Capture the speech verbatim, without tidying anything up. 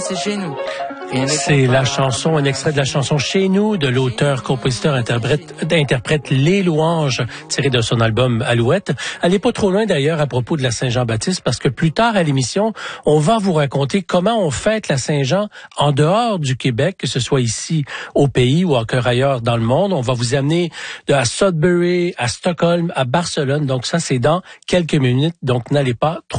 c'est chez nous. C'est la chanson, un extrait de la chanson Chez nous de l'auteur, compositeur, interprète, interprète Les Louanges, tiré de son album Alouette. Allez pas trop loin d'ailleurs à propos de la Saint-Jean-Baptiste, parce que plus tard à l'émission, on va vous raconter comment on fête la Saint-Jean en dehors du Québec, que ce soit ici au pays ou encore ailleurs dans le monde. On va vous amener de à Sudbury, à Stockholm, à Barcelone. Donc ça, c'est dans quelques minutes. Donc n'allez pas trop